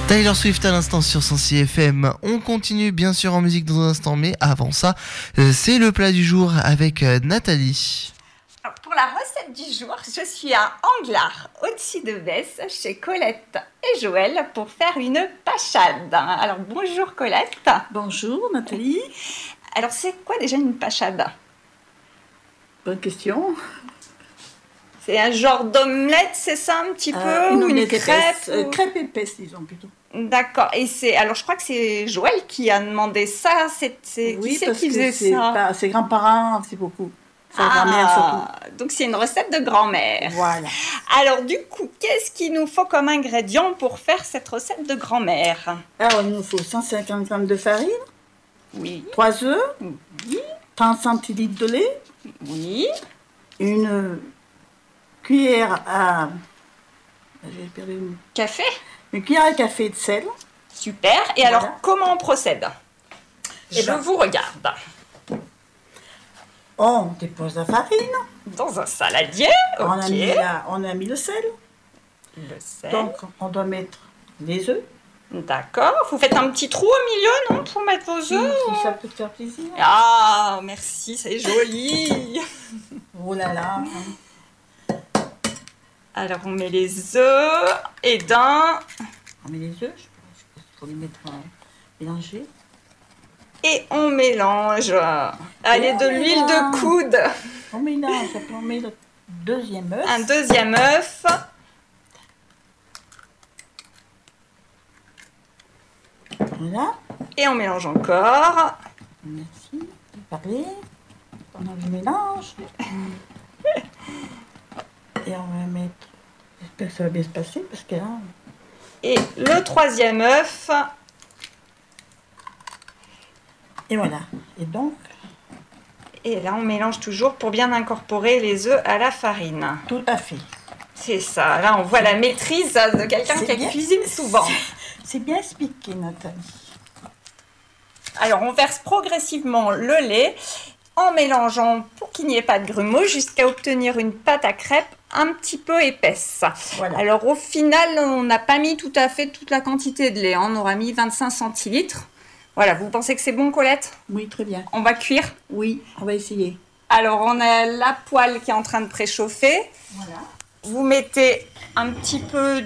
Taylor Swift à l'instant sur 106 FM. On continue bien sûr en musique dans un instant, mais avant ça, c'est le plat du jour avec Nathalie. Alors, pour la recette du jour, je suis à Anglars, au-dessus de Besse, chez Colette et Joël, pour faire une pachade. Alors, bonjour Colette. Bonjour Nathalie. Alors, c'est quoi déjà une pachade? Bonne question. C'est un genre d'omelette, c'est ça un petit peu? Une ou omelette une crêpe épaisse. Crêpe épaisse, disons plutôt. D'accord. Et alors, je crois que c'est Joël qui a demandé ça. Oui, qui c'est parce qui que faisait ça? ses grands-parents, c'est beaucoup. Sa grand-mère surtout. Donc c'est une recette de grand-mère. Voilà. Alors du coup, qu'est-ce qu'il nous faut comme ingrédient pour faire cette recette de grand-mère? Alors, il nous faut 150 g de farine, Oui. 3 œufs, Oui. 30 centilitres de lait, Oui. une cuillère à... J'ai perdu Café? une cuillère à café de sel. Super. Et Voilà. alors, comment on procède? Je vous regarde. On dépose la farine. Dans un saladier. Ok. On a mis le sel. Le sel. Donc, on doit mettre les œufs. D'accord. Vous faites un petit trou au milieu, non, pour mettre vos œufs? Si ça peut te faire plaisir. Ah, merci, c'est joli. Oh là là. Alors, on met les œufs et d'un... On met les œufs, je pense qu'il faut les mettre mélanger. Et on mélange. Allez, de l'huile de coude. On mélange, après on met le deuxième œuf. Un deuxième œuf. Voilà. Et on mélange encore. Merci de parler pendant que je mélange. Et on va mettre... J'espère que ça va bien se passer parce que là... Et le troisième œuf. Et voilà. Et donc... Et là, on mélange toujours pour bien incorporer les œufs à la farine. Tout à fait. C'est ça. Là, on voit la maîtrise de quelqu'un C'est qui bien. cuisine souvent. C'est bien expliqué, Nathalie. Alors, on verse progressivement le lait en mélangeant pour qu'il n'y ait pas de grumeaux jusqu'à obtenir une pâte à crêpes un petit peu épaisse. Voilà. Alors, au final, on n'a pas mis tout à fait toute la quantité de lait. On aura mis 25 centilitres. Voilà, vous pensez que c'est bon, Colette? Oui, très bien. On va cuire. Oui, on va essayer. Alors, on a la poêle qui est en train de préchauffer. Voilà. Vous mettez un petit peu